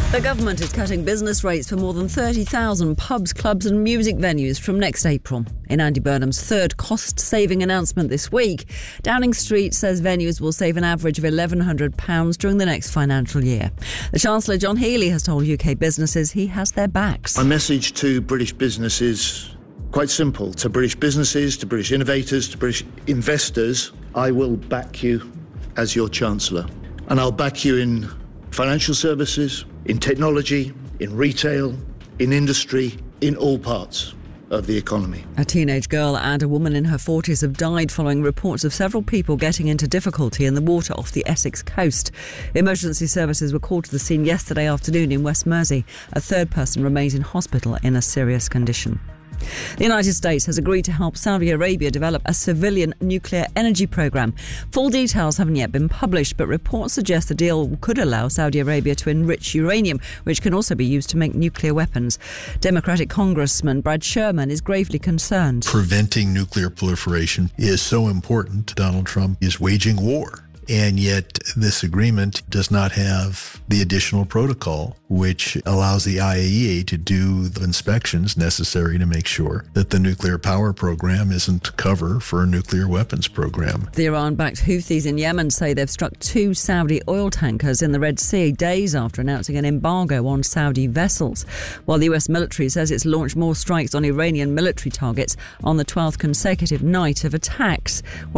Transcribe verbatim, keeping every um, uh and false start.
The government is cutting business rates for more than thirty thousand pubs, clubs and music venues from next April. In Andy Burnham's third cost-saving announcement this week, Downing Street says venues will save an average of eleven hundred pounds during the next financial year. The Chancellor, John Healey, has told U K businesses he has their backs. My message to British businesses, quite simple. To British businesses, to British innovators, to British investors, I will back you as your Chancellor. And I'll back you in financial services, in technology, in retail, in industry, in all parts of the economy. A teenage girl and a woman in her forties have died following reports of several people getting into difficulty in the water off the Essex coast. Emergency services were called to the scene yesterday afternoon in West Mersey. A third person remains in hospital in a serious condition. The United States has agreed to help Saudi Arabia develop a civilian nuclear energy program. Full details haven't yet been published, but reports suggest the deal could allow Saudi Arabia to enrich uranium, which can also be used to make nuclear weapons. Democratic Congressman Brad Sherman is gravely concerned. Preventing nuclear proliferation is so important. Donald Trump is waging war. And yet this agreement does not have the additional protocol, which allows the I A E A to do the inspections necessary to make sure that the nuclear power program isn't cover for a nuclear weapons program. The Iran-backed Houthis in Yemen say they've struck two Saudi oil tankers in the Red Sea days after announcing an embargo on Saudi vessels, while the U S military says it's launched more strikes on Iranian military targets on the twelfth consecutive night of attacks.